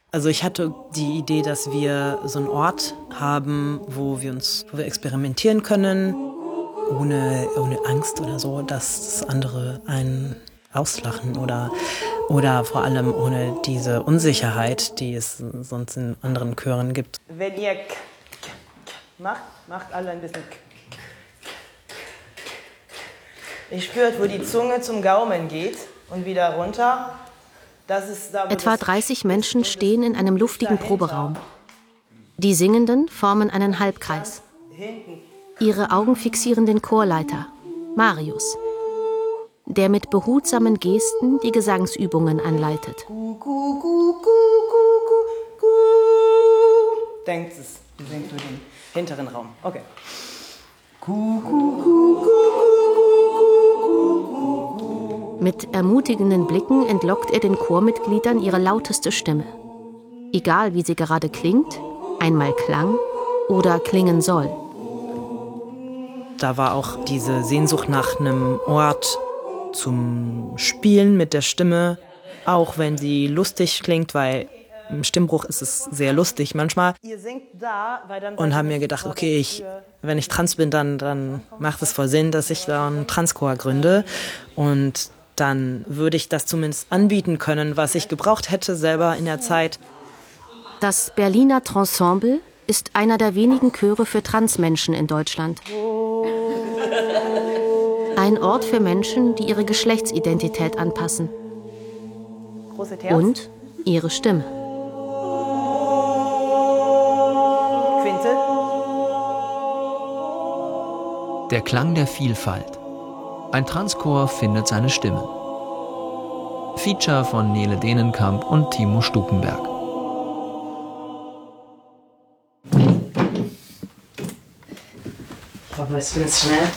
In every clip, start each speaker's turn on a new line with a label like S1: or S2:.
S1: Also ich hatte die Idee, dass wir so einen Ort haben, wo wir experimentieren können, ohne Angst oder so, dass andere einen auslachen oder vor allem ohne diese Unsicherheit, die es sonst in anderen Chören gibt.
S2: Wenn ihr macht alle ein bisschen. Ihr spürt, wo die Zunge zum Gaumen geht und wieder runter. Das ist da,
S3: Etwa 30 Menschen stehen in einem luftigen Proberaum. Die Singenden formen einen Halbkreis. Ihre Augen fixieren den Chorleiter, Marius, der mit behutsamen Gesten die Gesangsübungen anleitet.
S2: Denkt es, die singt nur den hinteren Raum. Okay.
S3: Mit ermutigenden Blicken entlockt er den Chormitgliedern ihre lauteste Stimme. Egal wie sie gerade klingt, einmal klang oder klingen soll.
S1: Da war auch diese Sehnsucht nach einem Ort zum Spielen mit der Stimme, auch wenn sie lustig klingt, weil im Stimmbruch ist es sehr lustig manchmal. Und haben mir gedacht, okay, wenn ich trans bin, dann macht es voll Sinn, dass ich da einen Transchor gründe. Und dann würde ich das zumindest anbieten können, was ich gebraucht hätte selber in der Zeit.
S3: Das Berliner Transemble ist einer der wenigen Chöre für Transmenschen in Deutschland. Ein Ort für Menschen, die ihre Geschlechtsidentität anpassen. Und ihre Stimme.
S2: Quinte.
S4: Der Klang der Vielfalt. Ein Transchor findet seine Stimme. Feature von Nele Denenkamp und Timo Stukenberg.
S1: Aber es wird schnell.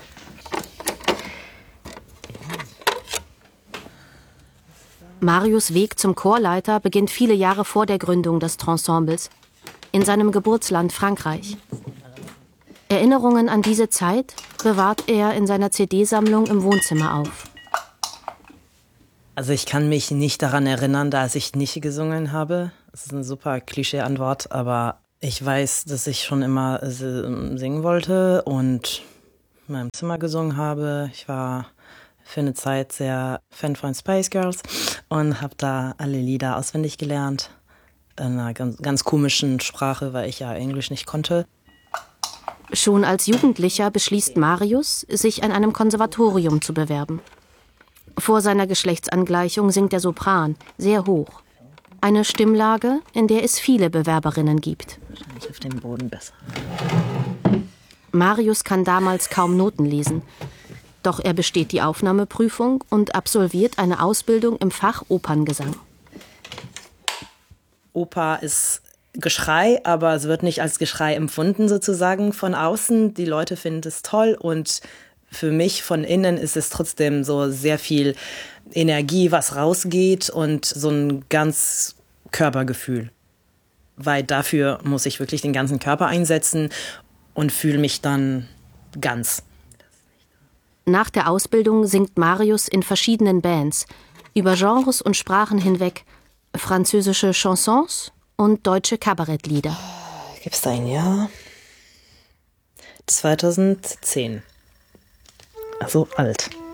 S3: Marius' Weg zum Chorleiter beginnt viele Jahre vor der Gründung des Transembles, in seinem Geburtsland Frankreich. Erinnerungen an diese Zeit bewahrt er in seiner CD-Sammlung im Wohnzimmer auf.
S1: Also ich kann mich nicht daran erinnern, dass ich nicht gesungen habe. Das ist eine super Klischee-Antwort, aber ich weiß, dass ich schon immer singen wollte und in meinem Zimmer gesungen habe. Ich war für eine Zeit sehr Fan von Spice Girls und habe da alle Lieder auswendig gelernt. In einer ganz komischen Sprache, weil ich ja Englisch nicht konnte.
S3: Schon als Jugendlicher beschließt Marius, sich an einem Konservatorium zu bewerben. Vor seiner Geschlechtsangleichung singt der Sopran, sehr hoch. Eine Stimmlage, in der es viele Bewerberinnen gibt.
S1: Wahrscheinlich auf dem Boden besser.
S3: Marius kann damals kaum Noten lesen. Doch er besteht die Aufnahmeprüfung und absolviert eine Ausbildung im Fach Operngesang.
S1: Oper ist Geschrei, aber es wird nicht als Geschrei empfunden sozusagen von außen. Die Leute finden es toll und für mich von innen ist es trotzdem so sehr viel Energie, was rausgeht und so ein ganz Körpergefühl. Weil dafür muss ich wirklich den ganzen Körper einsetzen und fühle mich dann ganz.
S3: Nach der Ausbildung singt Marius in verschiedenen Bands, über Genres und Sprachen hinweg, französische Chansons und deutsche Kabarettlieder.
S1: Gibt's da ein Jahr? 2010. Also alt.